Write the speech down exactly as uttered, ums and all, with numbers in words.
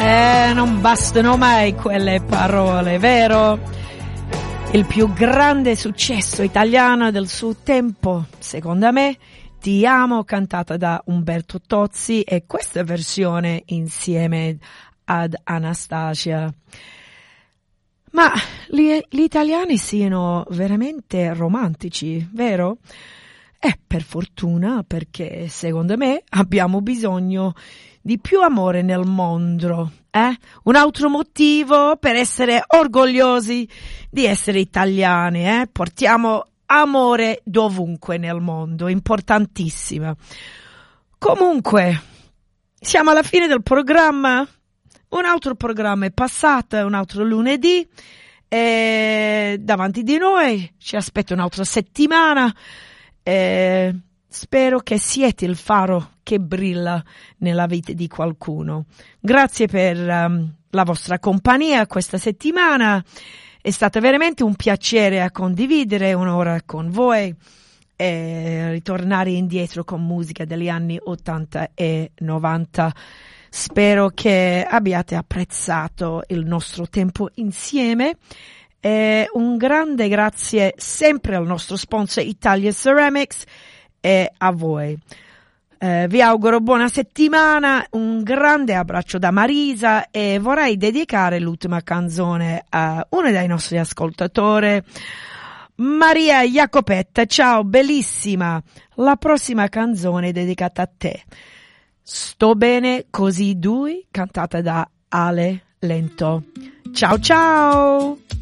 Eh, non bastano mai quelle parole, vero? Il più grande successo italiano del suo tempo, secondo me, Ti amo, cantata da Umberto Tozzi, e questa versione insieme ad Anastasia. Ma gli, gli italiani siano veramente romantici, vero? Eh, per fortuna, perché secondo me abbiamo bisogno di più amore nel mondo, eh? Un altro motivo per essere orgogliosi di essere italiani, eh? Portiamo amore dovunque nel mondo, importantissima. Comunque, siamo alla fine del programma. Un altro programma è passato, un altro lunedì, e davanti di noi ci aspetta un'altra settimana. E spero che siete il faro che brilla nella vita di qualcuno. Grazie per um, la vostra compagnia questa settimana. È stato veramente un piacere a condividere un'ora con voi e ritornare indietro con musica degli anni ottanta e novanta. Spero che abbiate apprezzato il nostro tempo insieme. E un grande grazie sempre al nostro sponsor Italia Ceramics e a voi. Eh, vi auguro buona settimana, un grande abbraccio da Marisa, e vorrei dedicare l'ultima canzone a uno dei nostri ascoltatori, Maria Jacopetta. Ciao bellissima, la prossima canzone è dedicata a te. Sto bene così due, cantata da Ale Lento. Ciao ciao!